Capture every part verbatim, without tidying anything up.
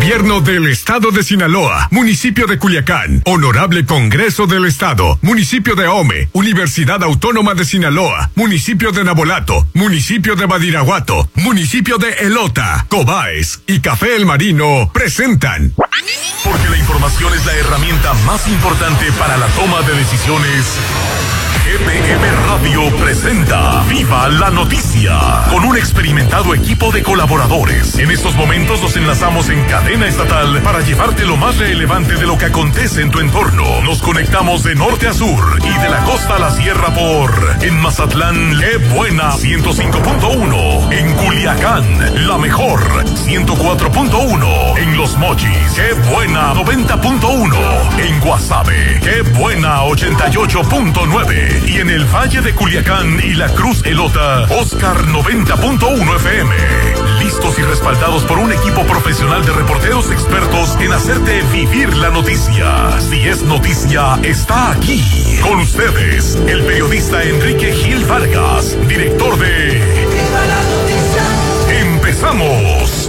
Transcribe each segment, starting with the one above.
Gobierno del Estado de Sinaloa, Municipio de Culiacán, Honorable Congreso del Estado, Municipio de Ahome, Universidad Autónoma de Sinaloa, Municipio de Nabolato, Municipio de Badiraguato, Municipio de Elota, Cobaes y Café El Marino presentan. Porque la información es la herramienta más importante para la toma de decisiones. G P M Radio presenta Viva la Noticia, con un experimentado equipo de colaboradores. En estos momentos nos enlazamos en cadena estatal para llevarte lo más relevante de lo que acontece en tu entorno. Nos conectamos de norte a sur y de la costa a la sierra por en Mazatlán, Le Buena ciento cinco punto uno, en Culiacán, La Mejor ciento cuatro punto uno, en Los Mochis, Qué Buena noventa punto uno, en Guasave, Qué Buena ochenta y ocho punto nueve. Y en el Valle de Culiacán y la Cruz Elota, Oscar noventa punto uno F M. Listos y respaldados por un equipo profesional de reporteros expertos en hacerte vivir la noticia. Si es noticia, está aquí. Con ustedes, el periodista Enrique Gil Vargas, director de Viva la Noticia. ¡Empezamos!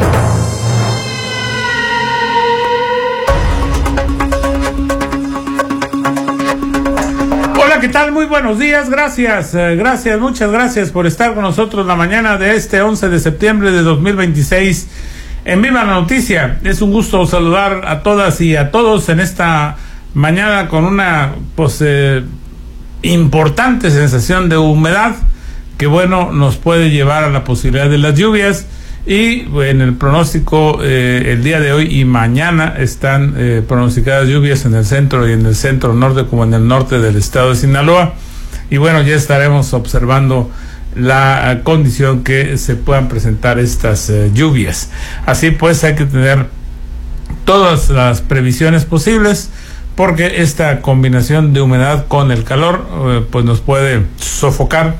Hola, ¿qué tal? Muy buenos días, gracias, eh, gracias, muchas gracias por estar con nosotros la mañana de este once de septiembre de dos mil veintiséis en Viva la Noticia. Es un gusto saludar a todas y a todos en esta mañana con una pues eh, importante sensación de humedad que bueno nos puede llevar a la posibilidad de las lluvias. Y en el pronóstico eh, el día de hoy y mañana están eh, pronosticadas lluvias en el centro y en el centro norte como en el norte del estado de Sinaloa, y bueno, ya estaremos observando la uh, condición que se puedan presentar estas uh, lluvias. Así pues hay que tener todas las previsiones posibles, porque esta combinación de humedad con el calor uh, pues nos puede sofocar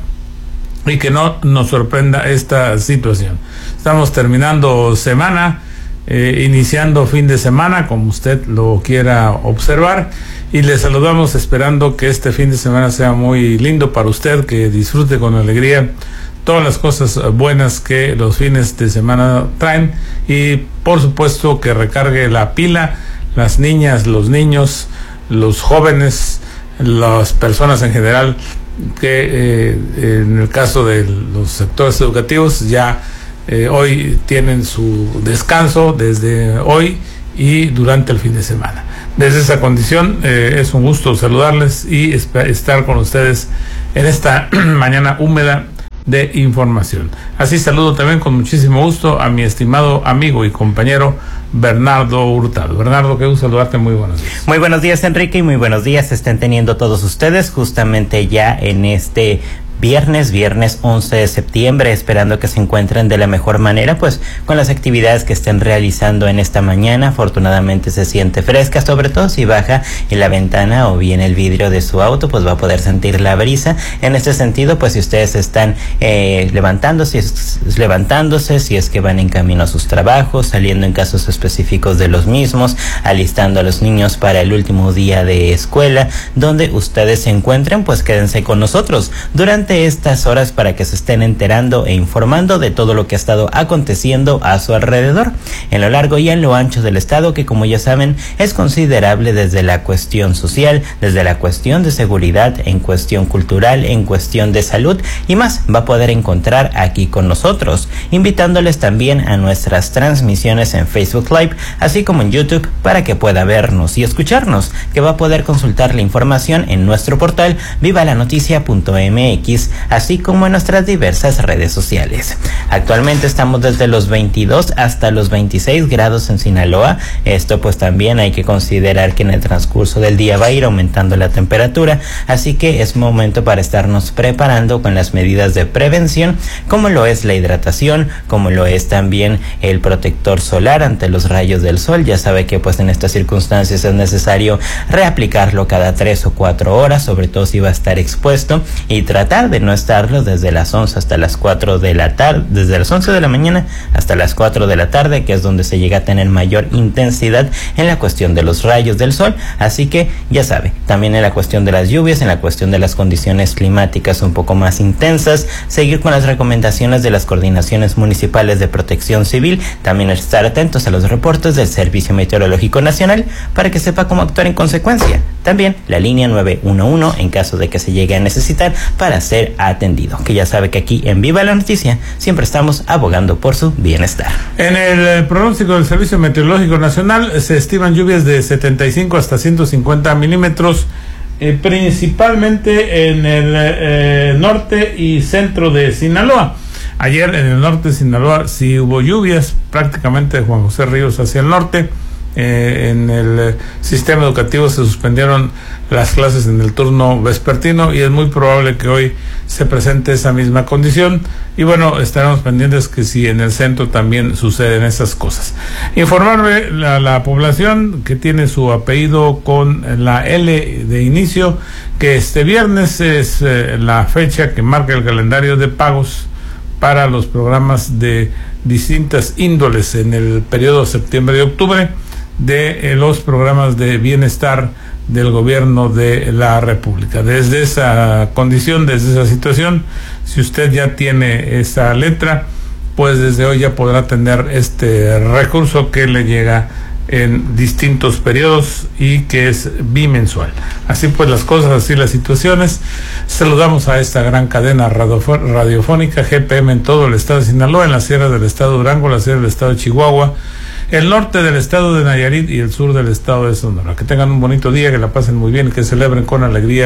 y que no nos sorprenda esta situación. Estamos terminando semana, eh, iniciando fin de semana, como usted lo quiera observar, y le saludamos esperando que este fin de semana sea muy lindo para usted, que disfrute con alegría todas las cosas buenas que los fines de semana traen, y por supuesto que recargue la pila, las niñas, los niños, los jóvenes, las personas en general, que eh, en el caso de los sectores educativos ya eh, hoy tienen su descanso desde hoy y durante el fin de semana. Desde esa condición eh, es un gusto saludarles y esp- estar con ustedes en esta mañana húmeda de información. Así saludo también con muchísimo gusto a mi estimado amigo y compañero Bernardo Hurtado. Bernardo, qué gusto saludarte, muy buenos días. Muy buenos días, Enrique, y muy buenos días estén teniendo todos ustedes justamente ya en este Viernes, viernes once de septiembre, esperando que se encuentren de la mejor manera, pues con las actividades que estén realizando en esta mañana. Afortunadamente se siente fresca, sobre todo si baja en la ventana o bien el vidrio de su auto, pues va a poder sentir la brisa. En este sentido, pues si ustedes están eh, levantándose, es, levantándose, si es que van en camino a sus trabajos, saliendo en casos específicos de los mismos, alistando a los niños para el último día de escuela, donde ustedes se encuentren, pues quédense con nosotros durante estas horas para que se estén enterando e informando de todo lo que ha estado aconteciendo a su alrededor, en lo largo y en lo ancho del estado, que como ya saben es considerable desde la cuestión social, desde la cuestión de seguridad, en cuestión cultural, en cuestión de salud y más. Va a poder encontrar aquí con nosotros, invitándoles también a nuestras transmisiones en Facebook Live, así como en YouTube, para que pueda vernos y escucharnos, que va a poder consultar la información en nuestro portal viva la noticia punto m x, así como en nuestras diversas redes sociales. Actualmente estamos desde los veintidós hasta los veintiséis grados en Sinaloa. Esto pues también hay que considerar que en el transcurso del día va a ir aumentando la temperatura, así que es momento para estarnos preparando con las medidas de prevención, como lo es la hidratación, como lo es también el protector solar ante los rayos del sol. Ya sabe que pues en estas circunstancias es necesario reaplicarlo cada tres o cuatro horas, sobre todo si va a estar expuesto, y tratar tratar de no estarlo desde las once hasta las cuatro de la tarde, desde las once de la mañana hasta las cuatro de la tarde, que es donde se llega a tener mayor intensidad en la cuestión de los rayos del sol. Así que ya sabe, también en la cuestión de las lluvias, en la cuestión de las condiciones climáticas un poco más intensas, seguir con las recomendaciones de las coordinaciones municipales de protección civil, también estar atentos a los reportes del Servicio Meteorológico Nacional para que sepa cómo actuar en consecuencia. También la línea nueve uno uno en caso de que se llegue a necesitar para ser atendido, que ya sabe que aquí en Viva la Noticia siempre estamos abogando por su bienestar. En el eh, pronóstico del Servicio Meteorológico Nacional se estiman lluvias de setenta y cinco hasta ciento cincuenta milímetros, eh, principalmente en el eh, norte y centro de Sinaloa. Ayer en el norte de Sinaloa sí hubo lluvias, prácticamente de Juan José Ríos hacia el norte. Eh, en el eh, sistema educativo se suspendieron las clases en el turno vespertino y es muy probable que hoy se presente esa misma condición, y bueno, estaremos pendientes que si en el centro también suceden esas cosas. Informarle a la, la población que tiene su apellido con la L de inicio que este viernes es eh, la fecha que marca el calendario de pagos para los programas de distintas índoles en el periodo septiembre y octubre de eh, los programas de bienestar del gobierno de la República. Desde esa condición, desde esa situación, si usted ya tiene esa letra, pues desde hoy ya podrá tener este recurso que le llega en distintos periodos y que es bimensual. Así pues las cosas, así las situaciones. Saludamos a esta gran cadena radiofónica G P M en todo el estado de Sinaloa, en la sierra del estado de Durango, la sierra del estado de Chihuahua, el norte del estado de Nayarit y el sur del estado de Sonora. Que tengan un bonito día, que la pasen muy bien, que celebren con alegría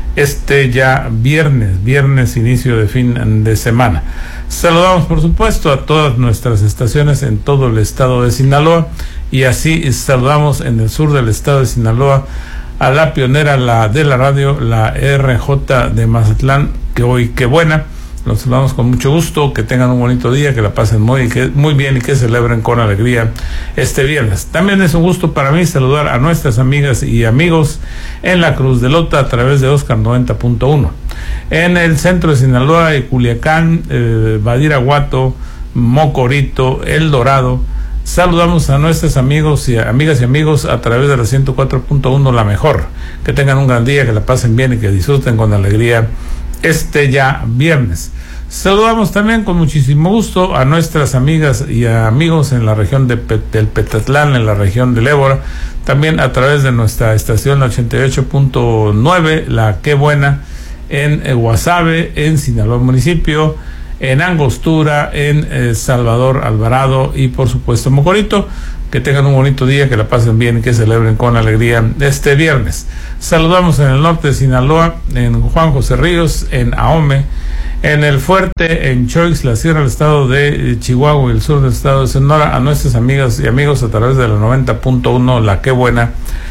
este ya viernes, viernes inicio de fin de semana. Saludamos por supuesto a todas nuestras estaciones en todo el estado de Sinaloa, y así saludamos en el sur del estado de Sinaloa a la pionera la de la radio, la R J de Mazatlán, que hoy qué buena. Los saludamos con mucho gusto, que tengan un bonito día, que la pasen muy, que, muy bien y que celebren con alegría este viernes. También es un gusto para mí saludar a nuestras amigas y amigos en la Cruz de Lota a través de Oscar noventa punto uno. En el centro de Sinaloa y Culiacán, eh, Badiraguato, Mocorito, El Dorado, saludamos a nuestros amigos y amigas y amigos a través de la ciento cuatro punto uno La Mejor. Que tengan un gran día, que la pasen bien y que disfruten con alegría este ya viernes. Saludamos también con muchísimo gusto a nuestras amigas y amigos en la región de Pet- del Petatlán, en la región del Ébora, también a través de nuestra estación ochenta y ocho punto nueve, la Qué Buena, en eh, Guasave, en Sinaloa municipio, en Angostura, en eh, Salvador Alvarado y por supuesto Mocorito. Que tengan un bonito día, que la pasen bien y que celebren con alegría este viernes. Saludamos en el norte de Sinaloa, en Juan José Ríos, en Ahome, en El Fuerte, en Choix, la sierra del estado de Chihuahua y el sur del estado de Sonora, a nuestras amigas y amigos a través de la noventa punto uno, la Qué Buena,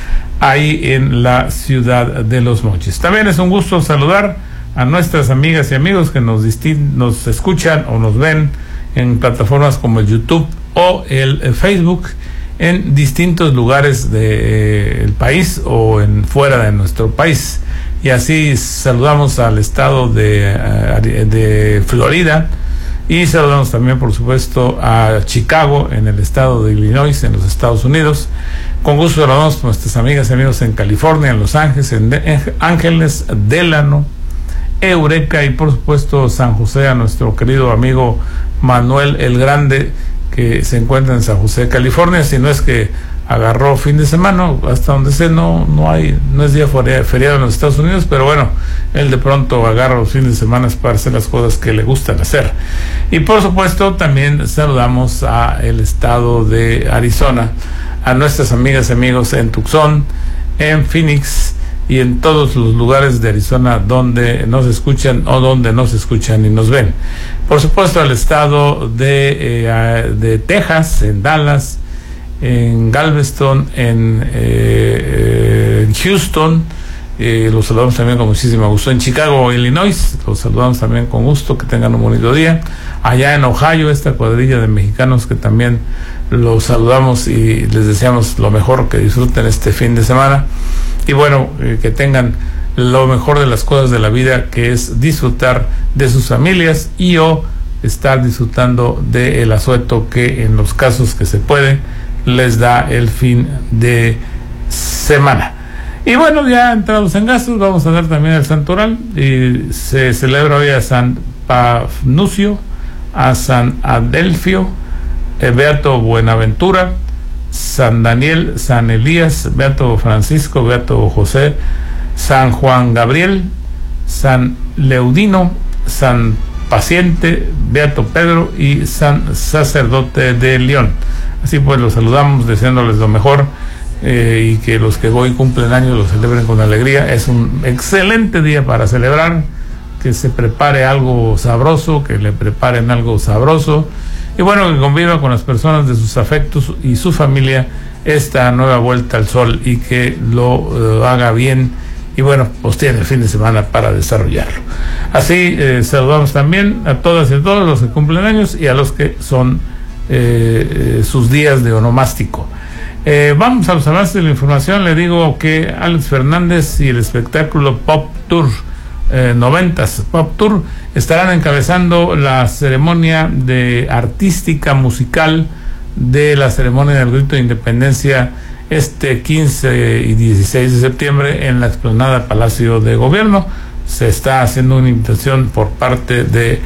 ahí en la ciudad de Los Mochis. También es un gusto saludar a nuestras amigas y amigos que nos, distin- nos escuchan o nos ven en plataformas como el YouTube o el, el Facebook, en distintos lugares del eh, país o en fuera de nuestro país. Y así saludamos al estado de, uh, de Florida, y saludamos también por supuesto a Chicago, en el estado de Illinois, en los Estados Unidos. Con gusto saludamos a nuestras amigas y amigos en California, en Los Ángeles, en, de, en Ángeles, Delano, Eureka y por supuesto San José, a nuestro querido amigo Manuel el Grande, que se encuentra en San José, California. Si no es que agarró fin de semana, hasta donde sé no no hay no es día feriado en los Estados Unidos, pero bueno, él de pronto agarra los fines de semana para hacer las cosas que le gustan hacer. Y por supuesto también saludamos a el estado de Arizona, a nuestras amigas y amigos en Tucson, en Phoenix y en todos los lugares de Arizona donde nos escuchan o donde nos escuchan y nos ven. Por supuesto al estado de, eh, de Texas, en Dallas, en Galveston, en, eh, en Houston, eh, los saludamos también con muchísimo gusto. En Chicago, Illinois, los saludamos también con gusto, que tengan un bonito día. Allá en Ohio, esta cuadrilla de mexicanos que también los saludamos y les deseamos lo mejor, que disfruten este fin de semana. Y bueno, eh, que tengan lo mejor de las cosas de la vida, que es disfrutar de sus familias y o estar disfrutando del asueto que en los casos que se puede les da el fin de semana. Y bueno, ya entrados en gastos, vamos a dar también el santoral. Y se celebra hoy a San Pafnucio, a San Adelfio, eh, Beato Buenaventura, San Daniel, San Elías, Beato Francisco, Beato José, San Juan Gabriel, San Leudino, San Paciente, Beato Pedro y San Sacerdote de León. Así pues, los saludamos deseándoles lo mejor, eh, y que los que hoy cumplen años lo celebren con alegría. Es un excelente día para celebrar, que se prepare algo sabroso, que le preparen algo sabroso, y bueno, que conviva con las personas de sus afectos y su familia esta nueva vuelta al sol, y que lo uh, haga bien, y bueno, pues tiene el fin de semana para desarrollarlo. Así eh, saludamos también a todas y a todos los que cumplen años y a los que son eh, eh, sus días de onomástico. Eh, vamos a los avances de la información. Le digo que Alex Fernández y el espectáculo Pop Tour eh, noventas Pop Tour estarán encabezando la ceremonia de artística musical de la ceremonia del grito de independencia este quince y dieciséis de septiembre en la explanada Palacio de Gobierno. Se está haciendo una invitación por parte de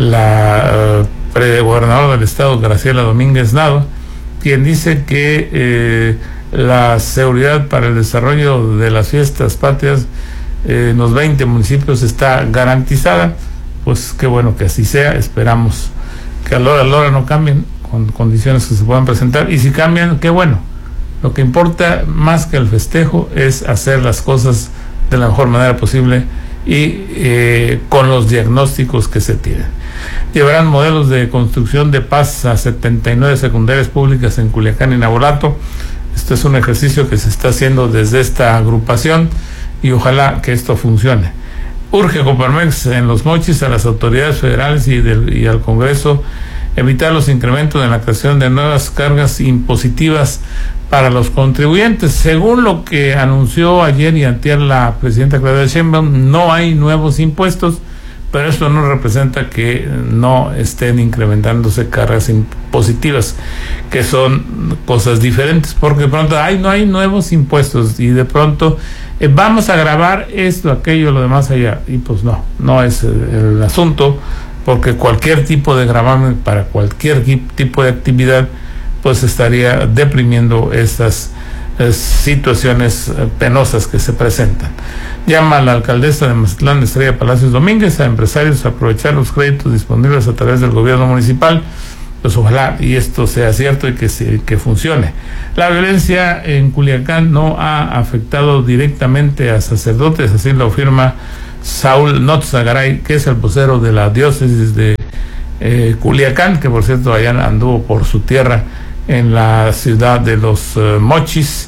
la uh, pregobernadora del estado, Graciela Domínguez Nava, quien dice que eh, la seguridad para el desarrollo de las fiestas patrias eh, en los veinte municipios está garantizada. Pues qué bueno que así sea. Esperamos que a la hora, a la hora no cambien, con condiciones que se puedan presentar, y si cambian, qué bueno. Lo que importa más que el festejo es hacer las cosas de la mejor manera posible y eh, con los diagnósticos que se tienen. Llevarán modelos de construcción de paz a setenta y nueve secundarias públicas en Culiacán y Navolato. Esto es un ejercicio que se está haciendo desde esta agrupación y ojalá que esto funcione. Urge Coparmex en Los Mochis a las autoridades federales y, del, y al Congreso evitar los incrementos en la creación de nuevas cargas impositivas para los contribuyentes. Según lo que anunció ayer y antier la presidenta Claudia Sheinbaum, no hay nuevos impuestos, pero esto no representa que no estén incrementándose cargas impositivas, que son cosas diferentes, porque de pronto ay, no hay nuevos impuestos y de pronto eh, vamos a grabar esto, aquello, lo demás allá, y pues no, no es el, el asunto, porque cualquier tipo de gravamen para cualquier tipo de actividad pues estaría deprimiendo estas eh, situaciones eh, penosas que se presentan. Llama a la alcaldesa de Mazatlán, Estrella Palacios Domínguez, a empresarios a aprovechar los créditos disponibles a través del gobierno municipal. Pues ojalá y esto sea cierto y que se, que funcione. La violencia en Culiacán no ha afectado directamente a sacerdotes, así lo afirma Saúl Notzagaray, que es el vocero de la diócesis de eh, Culiacán, que por cierto allá anduvo por su tierra en la ciudad de Los uh, Mochis,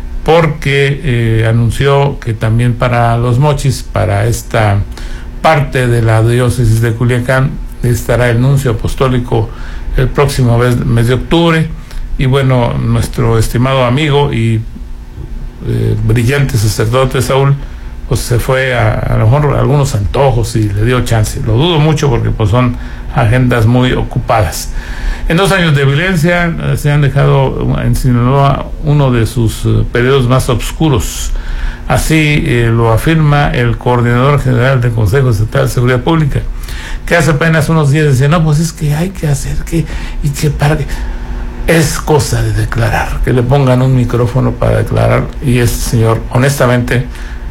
porque eh, anunció que también para Los Mochis, para esta parte de la diócesis de Culiacán, estará el nuncio apostólico el próximo mes, mes de octubre. Y bueno, nuestro estimado amigo y eh, brillante sacerdote Saúl pues se fue a, a lo mejor a algunos antojos y le dio chance. Lo dudo mucho porque pues son agendas muy ocupadas. En dos años de violencia eh, se han dejado en Sinaloa uno de sus eh, periodos más oscuros. Así eh, lo afirma el coordinador general del Consejo Estatal de Seguridad Pública, que hace apenas unos días decía, no, pues es que hay que hacer que, y que para que... Es cosa de declarar, que le pongan un micrófono para declarar, y este señor, honestamente,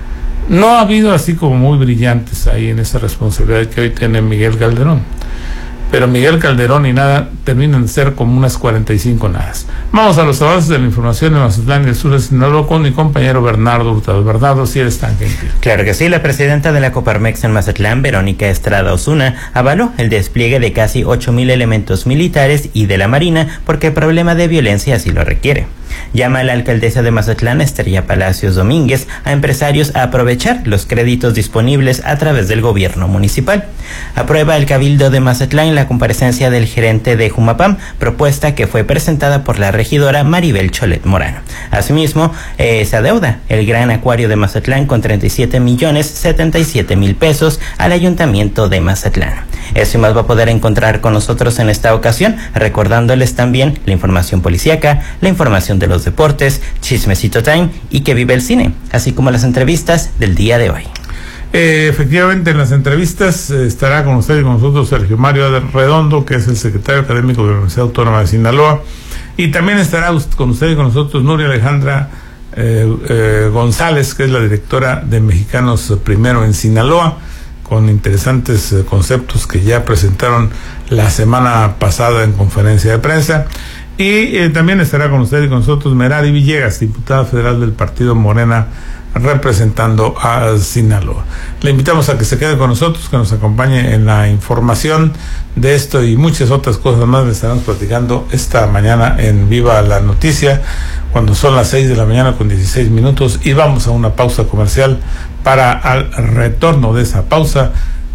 no ha habido así como muy brillantes ahí en esa responsabilidad que hoy tiene Miguel Calderón. Pero Miguel Calderón y nada terminan de ser como unas cuarenta y cinco nadas. Vamos a los avances de la información en Mazatlán y el sur de Sinaloa con mi compañero Bernardo Hurtado. Bernardo, si eres tan gentil. Claro que sí, la presidenta de la Coparmex en Mazatlán, Verónica Estrada Osuna, avaló el despliegue de casi ocho mil elementos militares y de la Marina porque el problema de violencia así lo requiere. Llama a la alcaldesa de Mazatlán, Estrella Palacios Domínguez, a empresarios a aprovechar los créditos disponibles a través del gobierno municipal. Aprueba el Cabildo de Mazatlán la comparecencia del gerente de Jumapam, propuesta que fue presentada por la regidora Maribel Cholet Morano. Asimismo, eh, se adeuda el Gran Acuario de Mazatlán con treinta y siete millones setenta y siete mil pesos al Ayuntamiento de Mazatlán. Eso y más va a poder encontrar con nosotros en esta ocasión, recordándoles también la información policíaca, la información de los deportes, Chismecito Time y Que Vive el Cine, así como las entrevistas del día de hoy. Eh, efectivamente, en las entrevistas eh, estará con usted y con nosotros Sergio Mario Redondo, que es el secretario académico de la Universidad Autónoma de Sinaloa, y también estará con usted y con nosotros Nuria Alejandra eh, eh, González, que es la directora de Mexicanos Primero en Sinaloa, con interesantes eh, conceptos que ya presentaron la semana pasada en conferencia de prensa. Y eh, también estará con usted y con nosotros Merari Villegas, diputada federal del partido Morena, representando a Sinaloa. Le invitamos a que se quede con nosotros, que nos acompañe en la información de esto y muchas otras cosas más. Le estaremos platicando esta mañana en Viva la Noticia, cuando son las seis de la mañana con dieciséis minutos, y vamos a una pausa comercial. Para al retorno de esa pausa,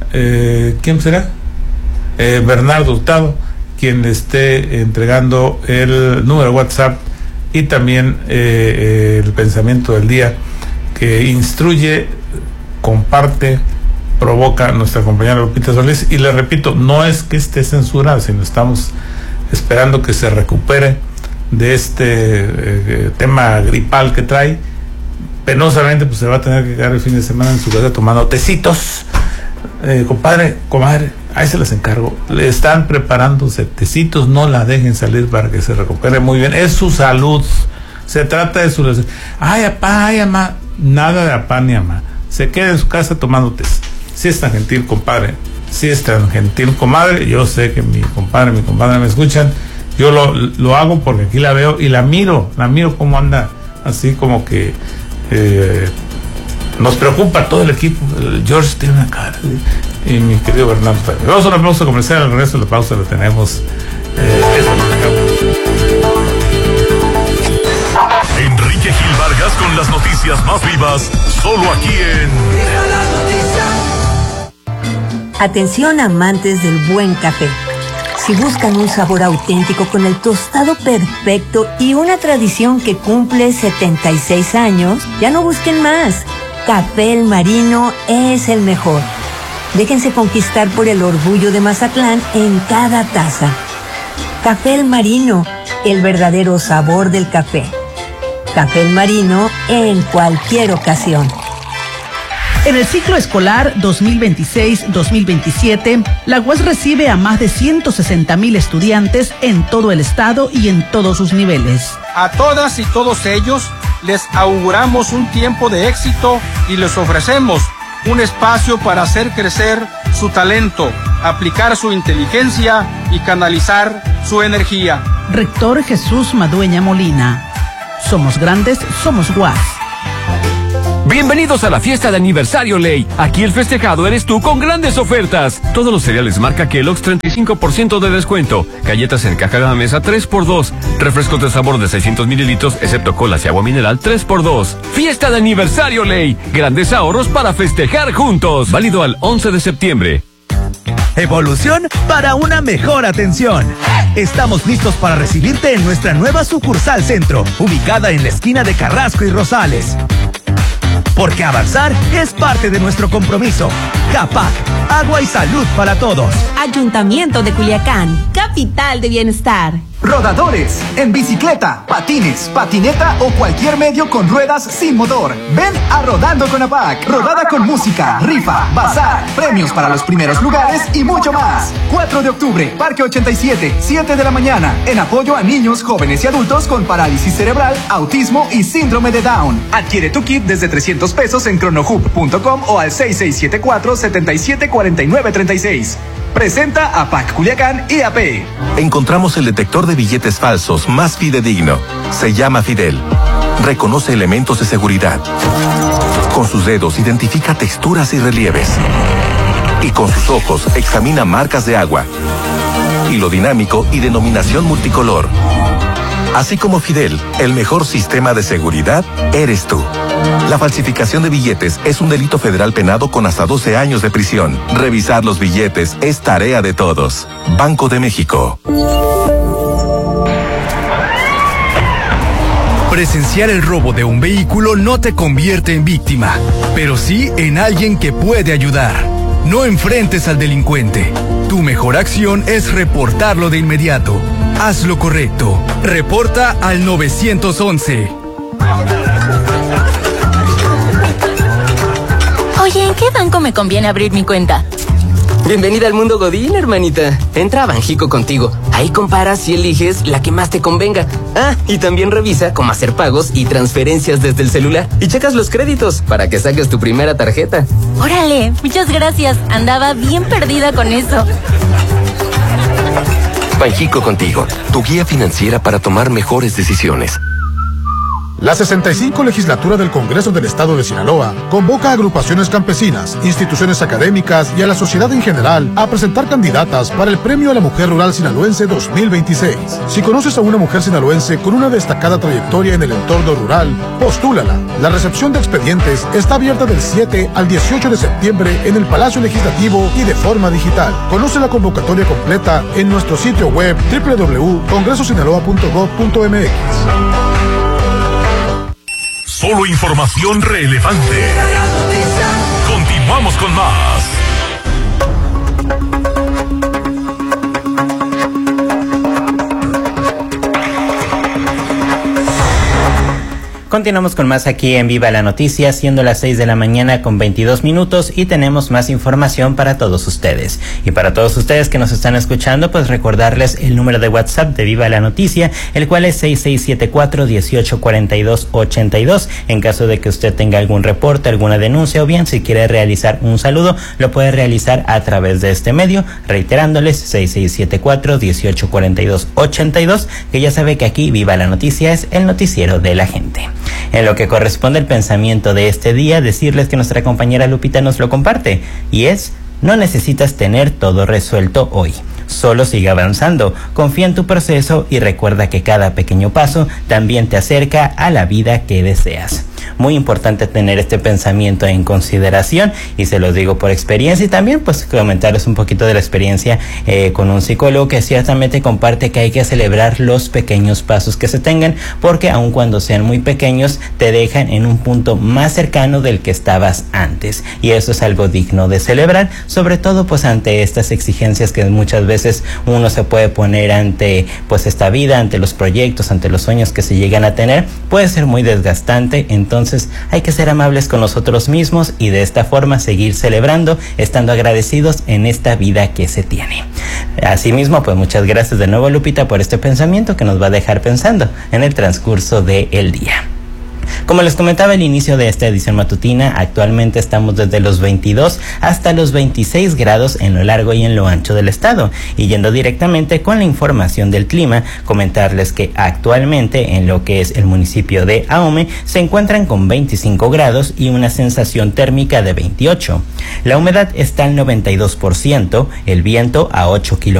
eh, ¿quién será? Eh, Bernardo Hurtado, quien le esté entregando el número de WhatsApp y también eh, el pensamiento del día, que instruye, comparte, provoca nuestra compañera Lupita Solís. Y le repito, no es que esté censurada, sino estamos esperando que se recupere de este eh, tema gripal que trae. Penosamente, pues se va a tener que quedar el fin de semana en su casa tomando tecitos. Eh, compadre, comadre, ahí se les encargo. Le están preparándose tecitos, no la dejen salir para que se recupere muy bien. Es su salud. Se trata de su... Ay, apá, ay, amá. Nada de apá ni amá. Se queda en su casa tomando té. Si es tan gentil, compadre. Si es tan gentil, comadre. Yo sé que mi compadre, mi compadre me escuchan. Yo lo, lo hago porque aquí la veo y la miro. La miro cómo anda. Así como que... Eh, nos preocupa todo el equipo. George tiene una cara. Y mi querido Bernardo. Vamos a una pausa comercial. Al regreso de la pausa lo tenemos. Eh, Enrique Gil Vargas con las noticias más vivas, solo aquí en Atención, amantes del buen café. Si buscan un sabor auténtico con el tostado perfecto y una tradición que cumple setenta y seis años, ya no busquen más. Café El Marino es el mejor. Déjense conquistar por el orgullo de Mazatlán en cada taza. Café El Marino, el verdadero sabor del café. Café El Marino en cualquier ocasión. En el ciclo escolar dos mil veintiséis dos mil veintisiete, la U A S recibe a más de ciento sesenta mil estudiantes en todo el estado y en todos sus niveles. A todas y todos ellos les auguramos un tiempo de éxito y les ofrecemos un espacio para hacer crecer su talento, aplicar su inteligencia y canalizar su energía. Rector Jesús Madueña Molina. Somos grandes, somos U A S. Bienvenidos a la fiesta de aniversario Ley. Aquí el festejado eres tú con grandes ofertas. Todos los cereales marca Kellogg's treinta y cinco por ciento de descuento. Galletas en caja de la mesa tres por dos. Refrescos de sabor de seiscientos mililitros, excepto colas y agua mineral tres por dos. Fiesta de aniversario Ley. Grandes ahorros para festejar juntos. Válido al once de septiembre. Evolución para una mejor atención. Estamos listos para recibirte en nuestra nueva sucursal centro, ubicada en la esquina de Carrasco y Rosales. Porque avanzar es parte de nuestro compromiso. CAPAC, agua y salud para todos. Ayuntamiento de Culiacán, capital de bienestar. Rodadores, en bicicleta, patines, patineta o cualquier medio con ruedas sin motor. Ven a Rodando con APAC. Rodada con música, rifa, bazar, premios para los primeros lugares y mucho más. cuatro de octubre, Parque ochenta y siete, siete de la mañana. En apoyo a niños, jóvenes y adultos con parálisis cerebral, autismo y síndrome de Down. Adquiere tu kit desde trescientos pesos en cronohub punto com o al seis seis siete cuatro, siete siete cuatro nueve tres seis. Presenta a PAC Culiacán y A P. Encontramos el detector de billetes falsos más fidedigno. Se llama Fidel. Reconoce elementos de seguridad. Con sus dedos identifica texturas y relieves. Y con sus ojos examina marcas de agua. Hilo dinámico y denominación multicolor. Así como Fidel, el mejor sistema de seguridad eres tú. La falsificación de billetes es un delito federal penado con hasta doce años de prisión. Revisar los billetes es tarea de todos. Banco de México. Presenciar el robo de un vehículo no te convierte en víctima, pero sí en alguien que puede ayudar. No enfrentes al delincuente. Tu mejor acción es reportarlo de inmediato. Haz lo correcto. Reporta al nueve once. Oye, ¿en qué banco me conviene abrir mi cuenta? Bienvenida al mundo Godín, hermanita. Entra a Banjico Contigo. Ahí comparas y eliges la que más te convenga. Ah, y también revisa cómo hacer pagos y transferencias desde el celular. Y checas los créditos para que saques tu primera tarjeta. Órale, muchas gracias. Andaba bien perdida con eso. Banjico Contigo, tu guía financiera para tomar mejores decisiones. La sesenta y cinco Legislatura del Congreso del Estado de Sinaloa convoca a agrupaciones campesinas, instituciones académicas y a la sociedad en general a presentar candidatas para el Premio a la Mujer Rural Sinaloense dos mil veintiséis. Si conoces a una mujer sinaloense con una destacada trayectoria en el entorno rural, postúlala. La recepción de expedientes está abierta del siete al dieciocho de septiembre en el Palacio Legislativo y de forma digital. Conoce la convocatoria completa en nuestro sitio web doble u doble u doble u punto congreso sinaloa punto gov punto m x. Solo información relevante. Continuamos con más. Continuamos con más aquí en Viva la Noticia, siendo las seis de la mañana con veintidós minutos, y tenemos más información para todos ustedes. Y para todos ustedes que nos están escuchando, pues recordarles el número de WhatsApp de Viva la Noticia, el cual es seis seis siete cuatro, uno ocho cuatro dos, ocho dos. En caso de que usted tenga algún reporte, alguna denuncia, o bien si quiere realizar un saludo, lo puede realizar a través de este medio, reiterándoles seis seis siete cuatro, uno ocho cuatro dos, ocho dos, que ya sabe que aquí Viva la Noticia es el noticiero de la gente. En lo que corresponde al pensamiento de este día, decirles que nuestra compañera Lupita nos lo comparte, y es: no necesitas tener todo resuelto hoy. Solo sigue avanzando, confía en tu proceso y recuerda que cada pequeño paso también te acerca a la vida que deseas. Muy importante tener este pensamiento en consideración, y se los digo por experiencia, y también pues comentarles un poquito de la experiencia eh, con un psicólogo que ciertamente comparte que hay que celebrar los pequeños pasos que se tengan, porque aun cuando sean muy pequeños te dejan en un punto más cercano del que estabas antes, y eso es algo digno de celebrar, sobre todo pues ante estas exigencias que muchas veces uno se puede poner ante pues esta vida, ante los proyectos, ante los sueños que se llegan a tener. Puede ser muy desgastante, entonces Entonces hay que ser amables con nosotros mismos y de esta forma seguir celebrando, estando agradecidos en esta vida que se tiene. Asimismo, pues muchas gracias de nuevo, Lupita, por este pensamiento que nos va a dejar pensando en el transcurso del día. Como les comentaba al inicio de esta edición matutina, actualmente estamos desde los veintidós hasta los veintiséis grados en lo largo y en lo ancho del estado. Y yendo directamente con la información del clima, comentarles que actualmente en lo que es el municipio de Ahome se encuentran con veinticinco grados y una sensación térmica de veintiocho. La humedad está al noventa y dos por ciento, el viento a ocho kilómetros